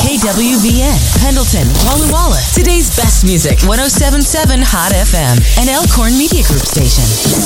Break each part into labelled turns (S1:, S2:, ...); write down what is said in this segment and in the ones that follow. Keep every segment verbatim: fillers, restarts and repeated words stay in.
S1: K W V N, Pendleton, Walla Walla. Today's best music, one oh seven point seven Hot F M, an Elkhorn Media Group station.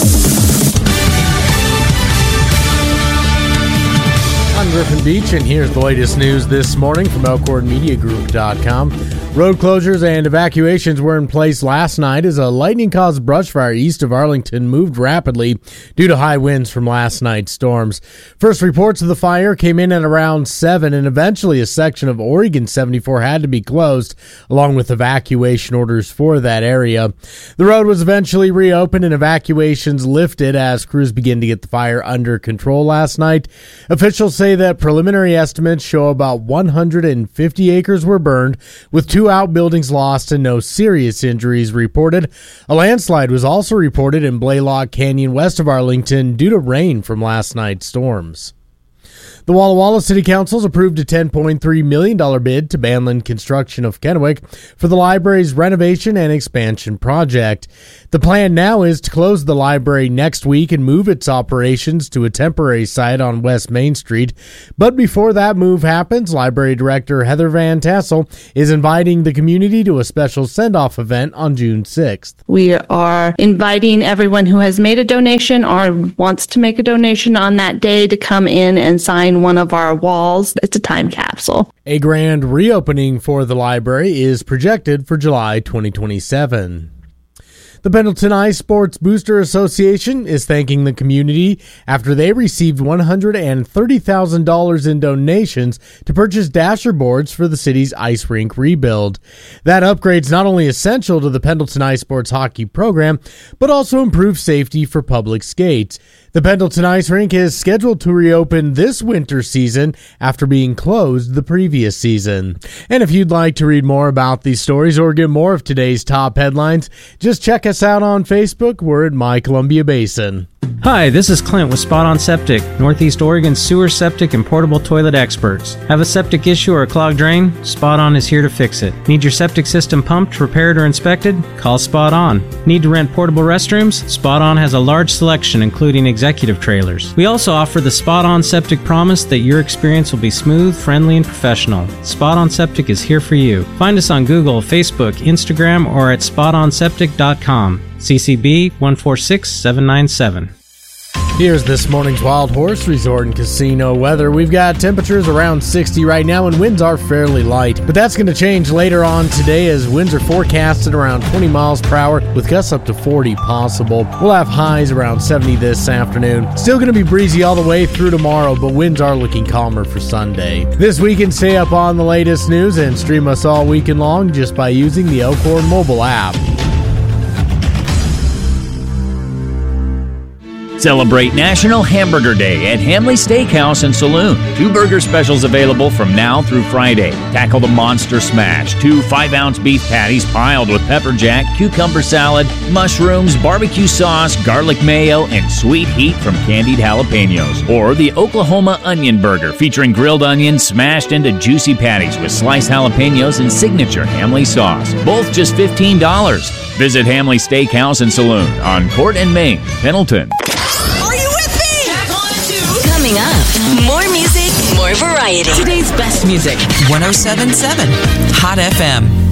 S2: I'm Griffin Beach, and here's the latest news this morning from Elkhorn Media Group dot com. Road closures and evacuations were in place last night as a lightning-caused brush fire east of Arlington moved rapidly due to high winds from last night's storms. First reports of the fire came in at around seven, and eventually a section of Oregon seventy-four had to be closed, along with evacuation orders for that area. The road was eventually reopened and evacuations lifted as crews began to get the fire under control last night. Officials say that preliminary estimates show about one hundred fifty acres were burned, with two outbuildings lost and no serious injuries reported. A landslide was also reported in Blaylock Canyon west of Arlington due to rain from last night's storms. The Walla Walla City Council's approved a ten point three million dollars bid to Banland Construction of Kennewick for the library's renovation and expansion project. The plan now is to close the library next week and move its operations to a temporary site on West Main Street. But before that move happens, Library Director Heather Van Tassel is inviting the community to a special send-off event on June sixth.
S3: We are inviting everyone who has made a donation or wants to make a donation on that day to come in and sign one of our walls. It's a time capsule.
S2: A grand reopening for the library is projected for July twenty twenty-seven. The Pendleton Ice Sports Booster Association is thanking the community after they received one hundred thirty thousand dollars in donations to purchase dasher boards for the city's ice rink rebuild. That upgrade's not only essential to the Pendleton Ice Sports hockey program, but also improves safety for public skates. The Pendleton Ice Rink is scheduled to reopen this winter season after being closed the previous season. And if you'd like to read more about these stories or get more of today's top headlines, just check us out on Facebook. We're at My Columbia Basin.
S4: Hi, this is Clint with Spot On Septic, Northeast Oregon's sewer, septic, and portable toilet experts. Have a septic issue or a clogged drain? Spot On is here to fix it. Need your septic system pumped, repaired, or inspected? Call Spot On. Need to rent portable restrooms? Spot On has a large selection, including executive trailers. We also offer the Spot On Septic promise that your experience will be smooth, friendly, and professional. Spot On Septic is here for you. Find us on Google, Facebook, Instagram, or at spot on septic dot com. C C B one four six seven nine seven.
S2: Here's this morning's Wild Horse Resort and Casino weather. We've got temperatures around sixty right now and winds are fairly light. But that's going to change later on today as winds are forecasted around twenty miles per hour with gusts up to forty possible. We'll have highs around seventy this afternoon. Still going to be breezy all the way through tomorrow, but winds are looking calmer for Sunday. This weekend, stay up on the latest news and stream us all weekend long just by using the Elkhorn mobile app.
S5: Celebrate National Hamburger Day at Hamley Steakhouse and Saloon. Two burger specials available from now through Friday. Tackle the Monster Smash. Two five-ounce beef patties piled with pepper jack, cucumber salad, mushrooms, barbecue sauce, garlic mayo, and sweet heat from candied jalapenos. Or the Oklahoma Onion Burger featuring grilled onions smashed into juicy patties with sliced jalapenos and signature Hamley sauce. Both just fifteen dollars. Visit Hamley Steakhouse and Saloon on Court and Main, Pendleton.
S1: Coming up, more music, more variety. Today's best music, one oh seven point seven Hot F M.